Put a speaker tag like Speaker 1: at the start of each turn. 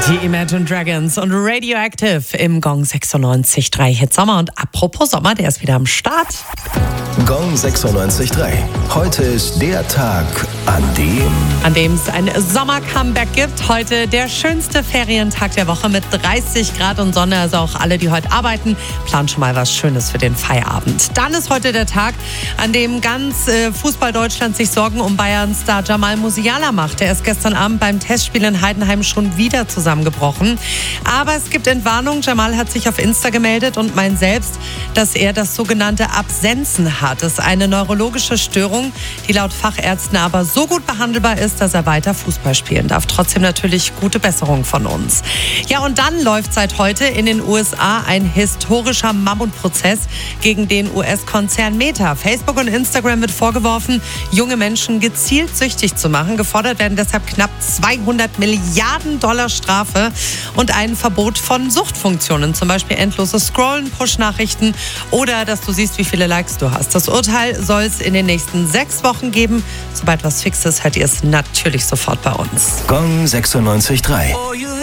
Speaker 1: Die Imagine Dragons und Radioactive im Gong 96.3 Hit Sommer. Und apropos Sommer, der ist wieder am Start.
Speaker 2: Gong 96.3. Heute ist der Tag, an dem
Speaker 1: es ein Sommer-Comeback gibt. Heute der schönste Ferientag der Woche mit 30 Grad und Sonne. Also auch alle, die heute arbeiten, planen schon mal was Schönes für den Feierabend. Dann ist heute der Tag, an dem ganz Fußball-Deutschland sich Sorgen um Bayern-Star Jamal Musiala macht. Der ist gestern Abend beim Testspiel in Heidenheim schon wieder zusammengebrochen. Aber es gibt Entwarnung. Jamal hat sich auf Insta gemeldet und meint selbst, dass er das sogenannte Absenzen hat. Das ist eine neurologische Störung, die laut Fachärzten aber so gut behandelbar ist, dass er weiter Fußball spielen darf. Trotzdem natürlich gute Besserung von uns. Ja, und dann läuft seit heute in den USA ein historischer Mammutprozess gegen den US-Konzern Meta. Facebook und Instagram wird vorgeworfen, junge Menschen gezielt süchtig zu machen. Gefordert werden deshalb knapp 200 Milliarden Dollar Strafe und ein Verbot von Suchtfunktionen, zum Beispiel endloses Scrollen, Push-Nachrichten oder dass du siehst, wie viele Likes du hast. Das Urteil soll es in den nächsten 6 Wochen geben. Sobald was fix ist, hört ihr es natürlich sofort bei uns.
Speaker 2: Gong 96.3.